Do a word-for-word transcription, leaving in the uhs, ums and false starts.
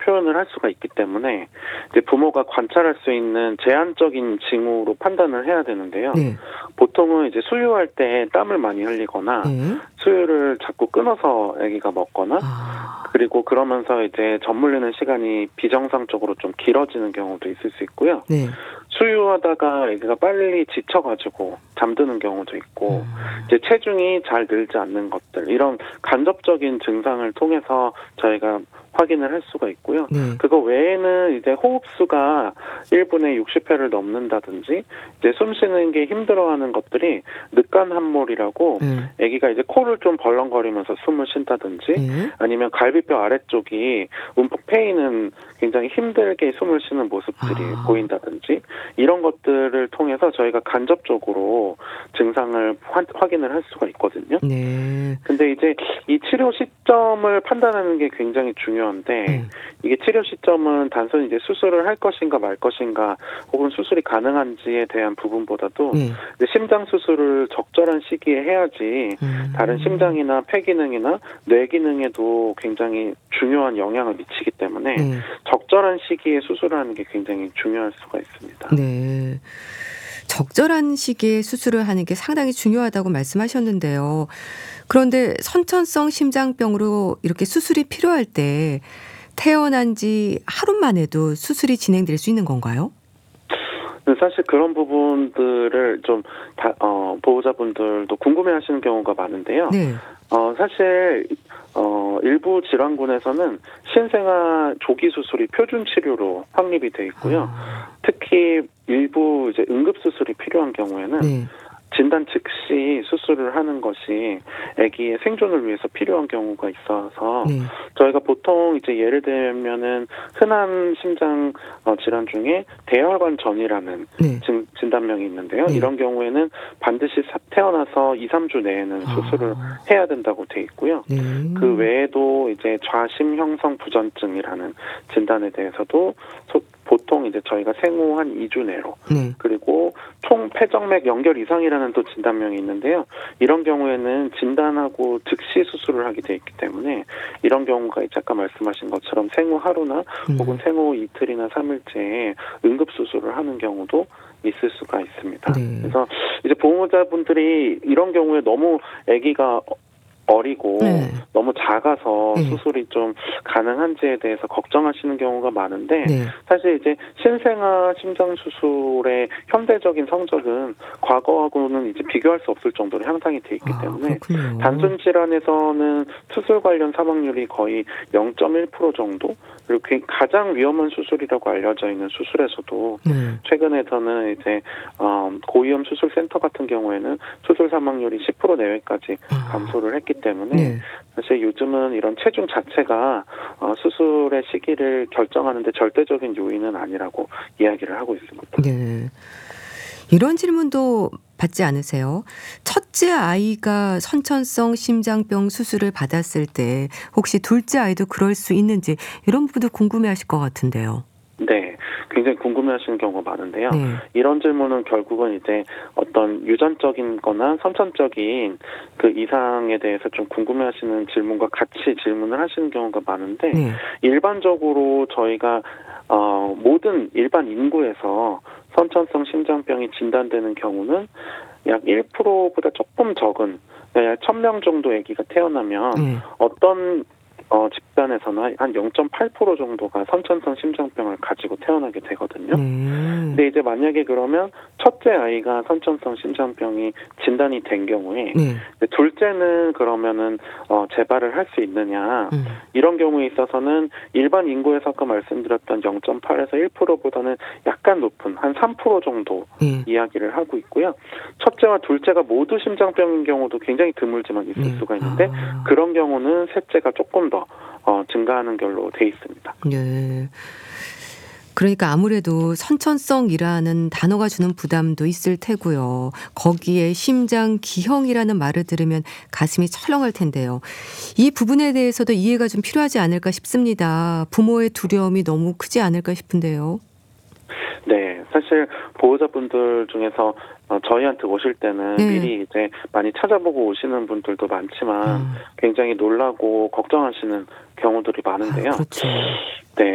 표현을 할 수가 있기 때문에 이제 부모가 관찰할 수 있는 제한적인 징후로 판단을 해야 되는데요. 네. 보통은 이제 수유할 때 땀을 많이 흘리거나 네. 수유를 자꾸 끊어서 아기가 먹거나 아. 그리고 그러면서 이제 젖물리는 시간이 비정상적으로 좀 길어지는 경우도 있을 수 있고요. 네. 수유하다가 아기가 빨리 지쳐가지고 잠드는 경우도 있고 음. 이제 체중이 잘 늘지 않는 것들 이런 간접적인 증상을 통해서 저희가 확인을 할 수가 있고요. 네. 그거 외에는 이제 호흡수가 일 분에 육십 회를 넘는다든지 이제 숨 쉬는 게 힘들어하는 것들이 늑간함몰이라고 네. 아기가 이제 코를 좀 벌렁거리면서 숨을 쉰다든지 네. 아니면 갈비뼈 아래쪽이 움푹 패이는 굉장히 힘들게 숨을 쉬는 모습들이 아. 보인다든지 이런 것들을 통해서 저희가 간접적으로 증상을 화, 확인을 할 수가 있거든요. 네. 근데 이제 이 치료 시점을 판단하는 게 굉장히 중요한데 네. 이게 치료 시점은 단순히 이제 수술을 할 것인가 말 것인가 혹은 수술이 가능한지에 대한 부분보다도 네. 이제 심장 수술을 적절한 시기에 해야지 음. 다른 심장이나 폐 기능이나 뇌 기능에도 굉장히 중요한 영향을 미치기 때문에 네. 적절한 시기에 수술을 하는 게 굉장히 중요할 수가 있습니다. 네. 적절한 시기에 수술을 하는 게 상당히 중요하다고 말씀하셨는데요. 그런데 선천성 심장병으로 이렇게 수술이 필요할 때 태어난 지 하루만 해도 수술이 진행될 수 있는 건가요? 사실 그런 부분들을 좀 다, 어, 보호자분들도 궁금해하시는 경우가 많은데요. 네. 어, 사실 어, 일부 질환군에서는 신생아 조기 수술이 표준 치료로 확립이 돼 있고요. 아. 특히 일부 이제 응급 수술이 필요한 경우에는 네. 진단 즉시 수술을 하는 것이 아기의 생존을 위해서 필요한 경우가 있어서 네. 저희가 보통 이제 예를 들면은 흔한 심장 어, 질환 중에 대혈관 전이라는 네. 진, 진단명이 있는데요. 네. 이런 경우에는 반드시 사, 태어나서 이, 삼 주 내에는 수술을 아. 해야 된다고 돼 있고요. 네. 그 외에도 이제 좌심 형성 부전증이라는 진단에 대해서도 소, 보통 이제 저희가 생후 한 이 주 내로 네. 그리고 총 폐정맥 연결 이상이라는 또 진단명이 있는데요. 이런 경우에는 진단하고 즉시 수술을 하게 돼 있기 때문에 이런 경우가 이제 아까 말씀하신 것처럼 생후 하루나 음. 혹은 생후 이틀이나 삼일째에 응급 수술을 하는 경우도 있을 수가 있습니다. 네. 그래서 이제 보호자분들이 이런 경우에 너무 아기가 어리고 네. 너무 작아서 네. 수술이 좀 가능한지에 대해서 걱정하시는 경우가 많은데 네. 사실 이제 신생아 심장 수술의 현대적인 성적은 과거하고는 이제 비교할 수 없을 정도로 향상이 돼 있기 아, 때문에 그렇군요. 단순 질환에서는 수술 관련 사망률이 거의 영 점 일 퍼센트 정도 그리고 가장 위험한 수술이라고 알려져 있는 수술에서도 네. 최근에서는 이제 어, 고위험 수술센터 같은 경우에는 수술 사망률이 십 퍼센트 내외까지 아. 감소를 했기 때문에 네. 사실 요즘은 이런 체중 자체가 어, 수술의 시기를 결정하는데 절대적인 요인은 아니라고 이야기를 하고 있습니다. 네. 이런 질문도 받지 않으세요? 첫째 아이가 선천성 심장병 수술을 받았을 때 혹시 둘째 아이도 그럴 수 있는지 이런 부분도 궁금해하실 것 같은데요. 네, 굉장히 궁금해하시는 경우가 많은데요. 네. 이런 질문은 결국은 이제 어떤 유전적인거나 선천적인 그 이상에 대해서 좀 궁금해하시는 질문과 같이 질문을 하시는 경우가 많은데 네. 일반적으로 저희가 어, 모든 일반 인구에서 선천성 심장병이 진단되는 경우는 약 일 퍼센트보다 조금 적은 약 천 명 정도 아기가 태어나면 네. 어떤 어, 집단에서는 한 영 점 팔 퍼센트 정도가 선천성 심장병을 가지고 태어나게 되거든요. 네. 근데 이제 만약에 그러면 첫째 아이가 선천성 심장병이 진단이 된 경우에 네. 둘째는 그러면은 어, 재발을 할 수 있느냐 음. 이런 경우에 있어서는 일반 인구에서 아까 말씀드렸던 영 점 팔에서 일 퍼센트보다는 약간 높은 한 삼 퍼센트 정도 네. 이야기를 하고 있고요. 첫째와 둘째가 모두 심장병인 경우도 굉장히 드물지만 있을 네. 수가 있는데 아. 그런 경우는 셋째가 조금 더 어, 증가하는 걸로 돼 있습니다. 네. 그러니까 아무래도 선천성이라는 단어가 주는 부담도 있을 테고요. 거기에 심장 기형이라는 말을 들으면 가슴이 철렁할 텐데요. 이 부분에 대해서도 이해가 좀 필요하지 않을까 싶습니다. 부모의 두려움이 너무 크지 않을까 싶은데요. 네, 사실 보호자분들 중에서 어, 저희한테 오실 때는 네. 미리 이제 많이 찾아보고 오시는 분들도 많지만 아. 굉장히 놀라고 걱정하시는 경우들이 많은데요. 아, 그렇죠. 네,